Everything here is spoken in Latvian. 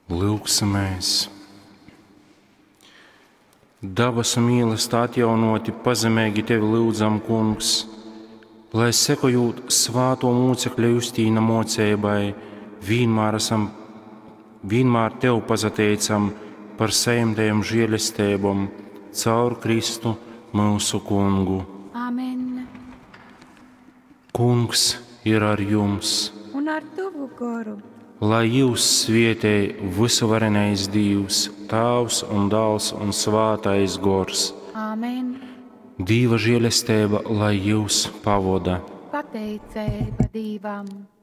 Lūksimies! Dabas un mīlestībā atjaunoti pazemīgi tevi lūdzam, Kungs, lai sekojot svāto mūcekļu Justīna mocībai, vienmēr tev pazateicam par saimtajām žēlestībām caur Kristu mūsu Kungu. Amen. Kungs ir ar jums, Un ar tavu garu. lai jūs svētī visuvarenais Dievs, Tēvs un Dēls un Svētais Gors. Amen. Dieva žēlastība, lai jūs pavada. Pateicība Dievam.